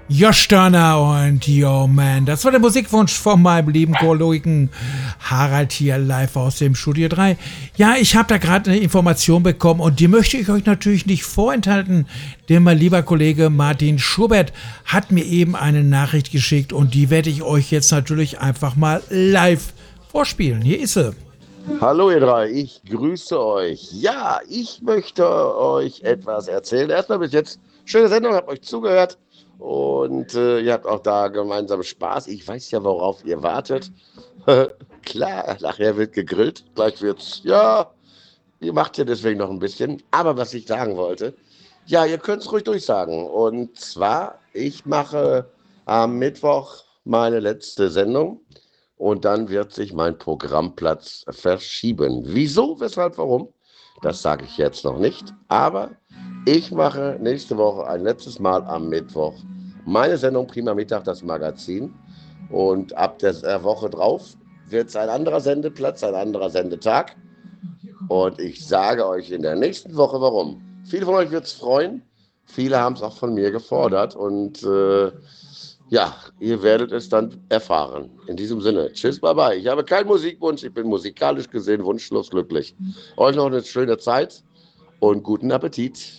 Josh Turner und Yo Man. Das war der Musikwunsch von meinem lieben Kollegen Harald hier live aus dem Studio 3. Ja, ich habe da gerade eine Information bekommen und die möchte ich euch natürlich nicht vorenthalten, denn mein lieber Kollege Martin Schubert hat mir eben eine Nachricht geschickt und die werde ich euch jetzt natürlich einfach mal live vorspielen. Hier ist sie. Hallo ihr drei, ich grüße euch. Ja, ich möchte euch etwas erzählen. Erstmal bis jetzt schöne Sendung, habt euch zugehört und ihr habt auch da gemeinsam Spaß. Ich weiß ja, worauf ihr wartet. Klar, nachher wird gegrillt, gleich wird's, ja, ihr macht ja deswegen noch ein bisschen. Aber was ich sagen wollte, ja, ihr könnt es ruhig durchsagen. Und zwar, ich mache am Mittwoch meine letzte Sendung. Und dann wird sich mein Programmplatz verschieben. Wieso, weshalb, warum? Das sage ich jetzt noch nicht. Aber ich mache nächste Woche ein letztes Mal am Mittwoch meine Sendung Prima Mittag, das Magazin. Und ab der Woche drauf wird es ein anderer Sendeplatz, ein anderer Sendetag. Und ich sage euch in der nächsten Woche, warum. Viele von euch wird es freuen. Viele haben es auch von mir gefordert. Und ja, ihr werdet es dann erfahren. In diesem Sinne, tschüss, bye bye. Ich habe keinen Musikwunsch, ich bin musikalisch gesehen wunschlos glücklich. Euch noch eine schöne Zeit und guten Appetit.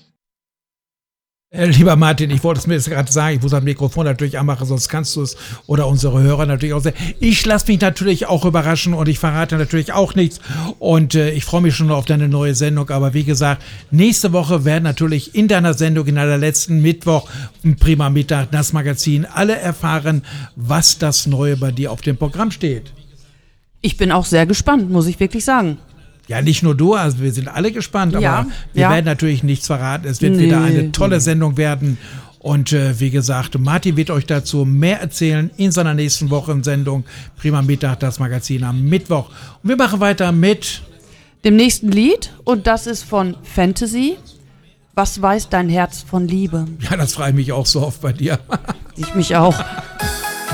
Lieber Martin, ich wollte es mir jetzt gerade sagen, ich muss das Mikrofon natürlich anmachen, sonst kannst du es oder unsere Hörer natürlich auch sehen. Ich lasse mich natürlich auch überraschen und ich verrate natürlich auch nichts und ich freue mich schon auf deine neue Sendung, aber wie gesagt, nächste Woche werden natürlich in deiner Sendung, in deiner letzten Mittwoch, Prima Mittag, das Magazin, alle erfahren, was das Neue bei dir auf dem Programm steht. Ich bin auch sehr gespannt, muss ich wirklich sagen. Ja, nicht nur du, also wir sind alle gespannt, aber Ja, wir ja. werden natürlich nichts verraten. Es wird wieder eine tolle Sendung werden. Und wie gesagt, Martin wird euch dazu mehr erzählen in seiner nächsten Wochensendung Prima Mittag, das Magazin am Mittwoch. Und wir machen weiter mit dem nächsten Lied und das ist von Fantasy. Was weiß dein Herz von Liebe? Ja, das freue ich mich auch so oft bei dir. Ich mich auch.